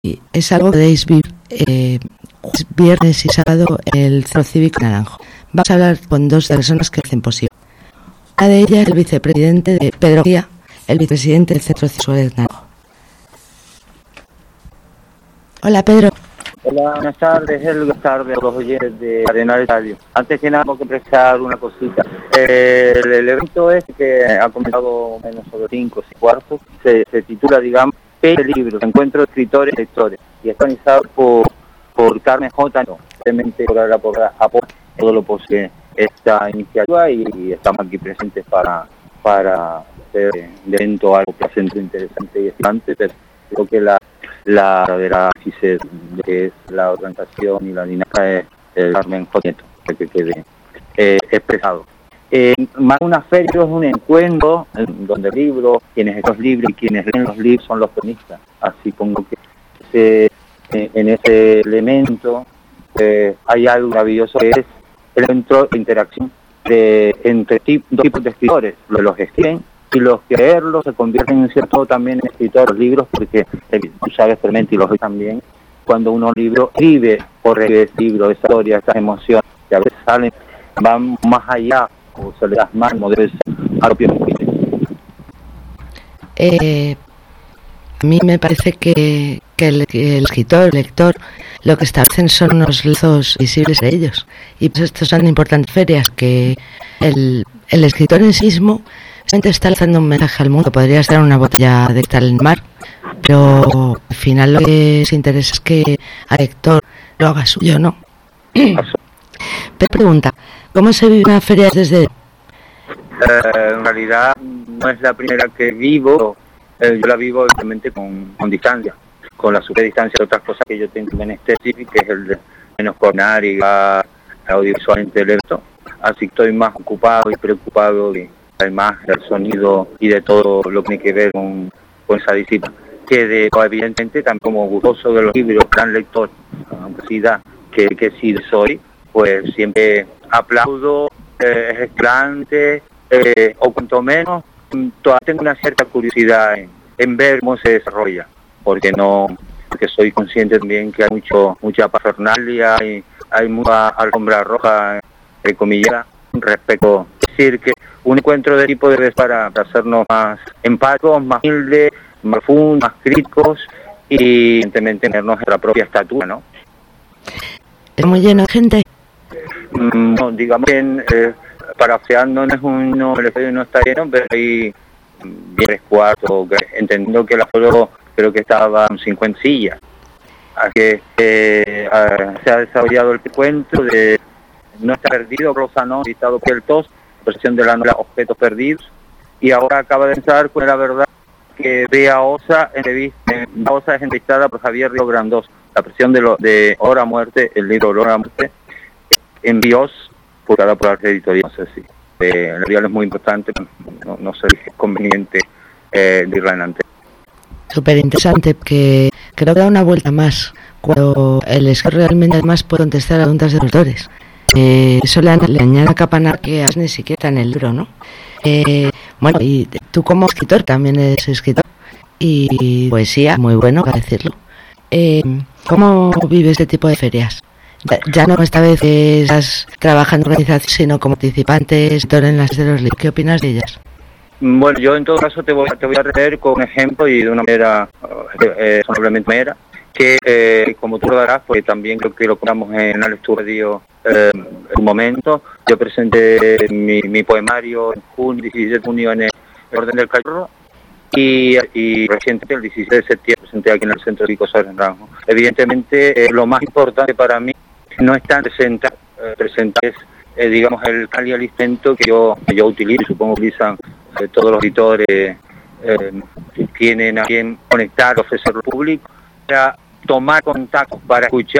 es algo que podéis vivir viernes y sábado el Centro Cívico Naranjo. Vamos a hablar con dos personas que lo hacen posible. Una de ellas es el vicepresidente de Pedro Gía, el vicepresidente del Centro Cívico Naranjo. Hola, Pedro. Hola, buenas tardes, buenas tardes a los oyentes de Arenal Radio. Antes que nada, tengo que expresar una cosita. El evento que ha comenzado menos sobre 5 y cuarto, se titula, digamos, el libro, Encuentro de Escritores y Lectores, y está organizado por Carmen J. Realmente por apoyar todo lo posible esta iniciativa y estamos aquí presentes para hacer de evento algo placentero, interesante y estimante, pero creo que la verdadera de que es la organización y la dinámica es el Carmen J. que quede expresado. Más una feria es un encuentro donde el libro, quienes estos libros y quienes leen los libros son los cronistas. Así pongo que en ese elemento hay algo maravilloso que es el encuentro de interacción entre dos tipos de escritores, los que escriben y los que leerlos se convierten en cierto también en escritores libros, porque tú sabes, Clemente, y los también, cuando uno escribe o revive ese libro, esa historia, esas emociones que a veces van más allá o se le das más modernos a lo que a mí me parece que el escritor, el lector, lo que establecen son unos lazos visibles de ellos. Y pues estos son importantes ferias, que el escritor en sí mismo está lanzando un mensaje al mundo. Podría estar en una botella de cristal en el mar, pero al final lo que se interesa es que al lector lo haga suyo, ¿no? Pero pregunta, ¿cómo se vive una feria desde...? En realidad no es la primera que vivo. Yo la vivo obviamente con distancia, con la superdistancia de otras cosas que yo tengo en específico, que es el de menos coronar y audiovisual intelecto. Así que estoy más ocupado y preocupado además del sonido y de todo lo que tiene que ver con esa disciplina. Que evidentemente también como gustoso de los libros, gran lector, aunque sí que sí soy, pues siempre aplaudo, es excelente, o cuanto menos todavía tengo una cierta curiosidad en ver cómo se desarrolla, porque soy consciente también que hay mucha parafernalia y hay mucha alfombra roja, entre comillas, respecto a decir que un encuentro de tipo debe para hacernos más empáticos, más humildes, más profundos, más críticos y evidentemente tenernos nuestra propia estatura, ¿no? ¿Es muy lleno de gente? No, digamos que parafraseando no está lleno, pero hay 10 cuartos, entendiendo que el aforo creo que estaba en 50 sillas. Así que se ha desarrollado el encuentro de No está perdido, Rosa no, editado por el TOS, versión de la novela Objetos Perdidos, y ahora acaba de entrar con la verdad que Bea Osa es entrevistada por Javier Río Grandós, la versión de Hora a Muerte, el libro Hora a Muerte, en BIOS, publicada por la editorial, no sé si. El editorial es muy importante, no sé si es conveniente de irla adelante. Súper interesante, porque creo que da una vuelta más cuando el escritor realmente además puede contestar a preguntas de los lectores. Eso le añade a Capana que ni siquiera está en el libro, ¿no? Bueno, y tú como escritor también eres escritor y poesía, muy bueno para decirlo. ¿Cómo vives este tipo de ferias? Ya no esta vez estás trabajando en organización, sino como participante, escritor en las de los libros. ¿Qué opinas de ellas? Bueno, yo en todo caso te voy a traer con un ejemplo y de una manera solamente mera, que como tú lo darás, porque también creo que lo contamos en el estudio en un momento. Yo presenté mi poemario en junio, 16 de junio en el Orden del Cachorro y recientemente el 16 de septiembre presenté aquí en el Centro Cívico Naranjo. Evidentemente lo más importante para mí no es tan presentar es digamos el intento que yo utilizo, supongo que utilizan todos los editores que tienen a quien conectar, ofrecer al público, para tomar contacto, para escuchar